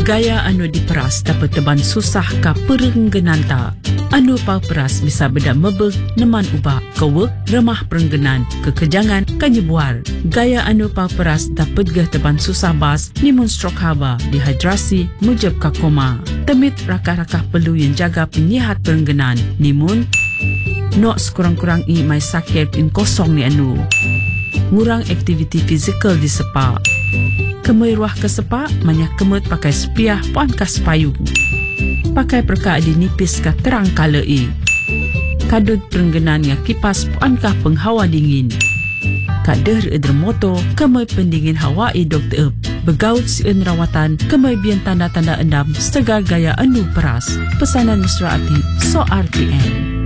Gaya anu diperas dapat teban susah ka perenggenan tak. Anu pau peras bisa beda mebeg neman ubah kewek remah perenggenan kekejangan kanyebuar. Gaya anu pau peras dapat geh teban susah bas nimun stroke haba, dehidrasi, mujab ka koma. Temit rakah-rakah perlu yang jaga penyihat perenggenan nimun nok sekurang-kurang mai sakit in kosong ni anu. Ngurang aktiviti fizikal di sepa. Kemai ruah ke sepa, banyak kemut pakai sepiah puan kas payung. Pakai perka di nipis ka terang kalai. Kadut perenggenan nga kipas puan kah penghawa dingin. Kader edermoto, kemai pendingin hawa dokter begaut si rawatan, kemai bian tanda-tanda endam segar gaya anu peras. Pesanan mesra ati, so RTM.